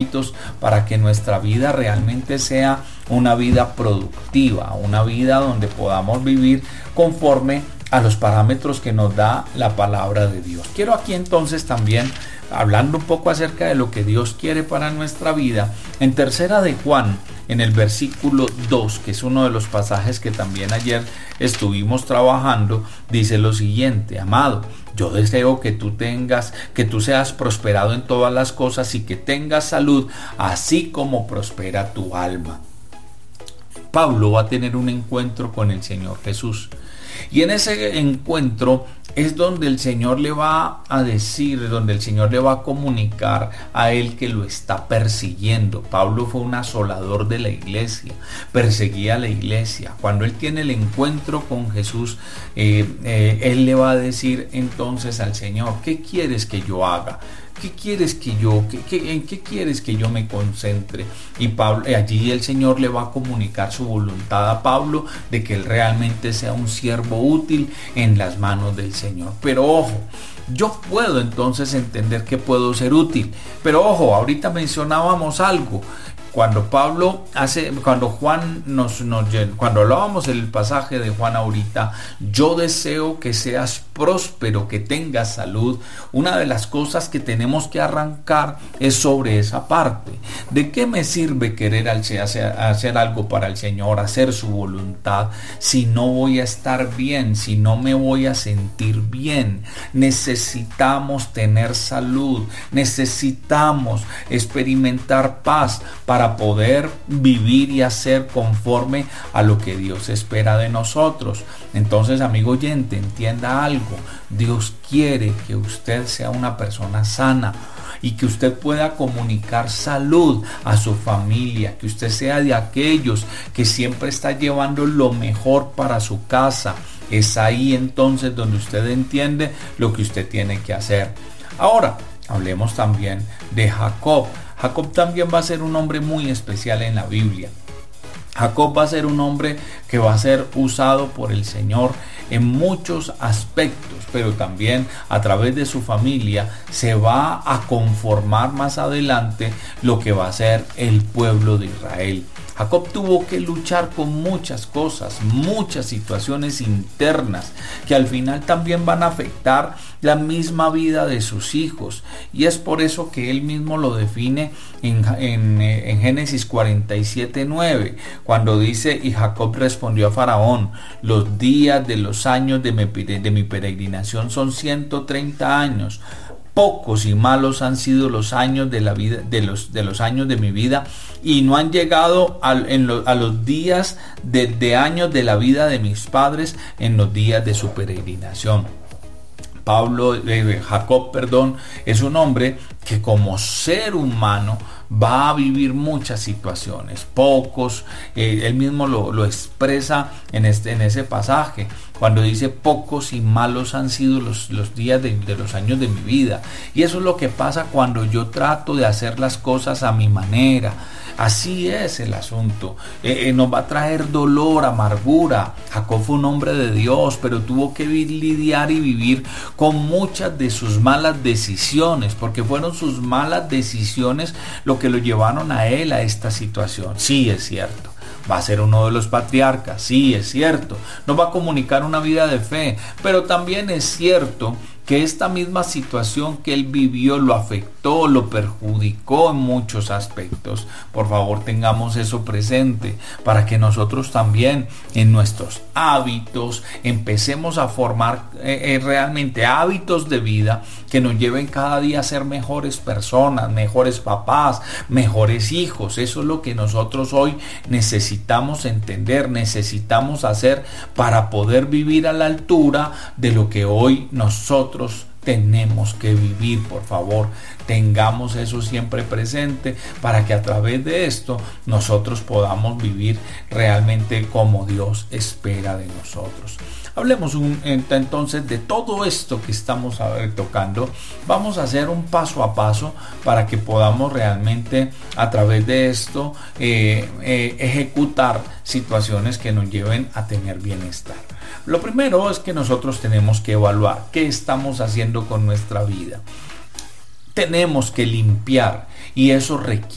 hábitos para que nuestra vida realmente sea una vida productiva, una vida donde podamos vivir conforme a los parámetros que nos da la palabra de Dios. Quiero aquí entonces también, hablando un poco acerca de lo que Dios quiere para nuestra vida, en Tercera de Juan, en el versículo 2, que es uno de los pasajes que también ayer estuvimos trabajando, dice lo siguiente: amado, yo deseo que tú seas prosperado en todas las cosas y que tengas salud, así como prospera tu alma. Pablo va a tener un encuentro con el Señor Jesús. Y en ese encuentro es donde el Señor le va a decir, donde el Señor le va a comunicar a él que lo está persiguiendo. Pablo fue un asolador de la iglesia, perseguía a la iglesia. Cuando él tiene el encuentro con Jesús, él le va a decir entonces al Señor: ¿qué quieres que yo haga? ¿Qué quieres que yo, en qué quieres que yo me concentre? Y Pablo, allí el Señor le va a comunicar su voluntad a Pablo de que él realmente sea un siervo útil en las manos del Señor. Pero ojo, yo puedo entonces entender que puedo ser útil. Pero ojo, ahorita mencionábamos algo. Cuando cuando hablábamos del pasaje de Juan ahorita, yo deseo que seas próspero, que tengas salud. Una de las cosas que tenemos que arrancar es sobre esa parte. ¿De qué me sirve querer hacer algo para el Señor, hacer su voluntad, si no voy a estar bien, si no me voy a sentir bien? Necesitamos tener salud, necesitamos experimentar paz para poder vivir y hacer conforme a lo que Dios espera de nosotros. Entonces, amigo oyente, entienda algo: Dios quiere que usted sea una persona sana y que usted pueda comunicar salud a su familia, que usted sea de aquellos que siempre está llevando lo mejor para su casa. Es ahí entonces donde usted entiende lo que usted tiene que hacer. Ahora, hablemos también de Jacob. Jacob también va a ser un hombre muy especial en la Biblia. Jacob va a ser un hombre que va a ser usado por el Señor en muchos aspectos, pero también a través de su familia se va a conformar más adelante lo que va a ser el pueblo de Israel. Jacob tuvo que luchar con muchas cosas, muchas situaciones internas que al final también van a afectar la misma vida de sus hijos, y es por eso que él mismo lo define en Génesis 47:9, cuando dice: y Jacob respondió a Faraón: los días de los años de mi peregrinación son 130 años. Pocos y malos han sido los años de la vida, de los años de mi vida, y no han llegado a los días de años de la vida de mis padres en los días de su peregrinación. Jacob, es un hombre que como ser humano va a vivir muchas situaciones. Pocos, él mismo lo expresa en ese pasaje, cuando dice: pocos y malos han sido los días de los años de mi vida. Y eso es lo que pasa cuando yo trato de hacer las cosas a mi manera. Así es el asunto. Nos va a traer dolor, amargura. Jacob fue un hombre de Dios, pero tuvo que lidiar y vivir con muchas de sus malas decisiones, porque fueron sus malas decisiones lo que lo llevaron a él a esta situación. Sí, es cierto. Va a ser uno de los patriarcas, sí, es cierto. Nos va a comunicar una vida de fe, pero también es cierto que esta misma situación que él vivió lo afectó, lo perjudicó en muchos aspectos. Por favor, tengamos eso presente para que nosotros también en nuestros hábitos empecemos a formar realmente hábitos de vida que nos lleven cada día a ser mejores personas, mejores papás, mejores hijos. Eso es lo que nosotros hoy necesitamos entender, necesitamos hacer para poder vivir a la altura de lo que hoy nosotros tenemos que vivir. Por favor, tengamos eso siempre presente para que a través de esto nosotros podamos vivir realmente como Dios espera de nosotros. Hablemos entonces de todo esto que estamos tocando. Vamos a hacer un paso a paso para que podamos realmente a través de esto ejecutar situaciones que nos lleven a tener bienestar. Lo primero es que nosotros tenemos que evaluar qué estamos haciendo con nuestra vida. Tenemos que limpiar, y eso requiere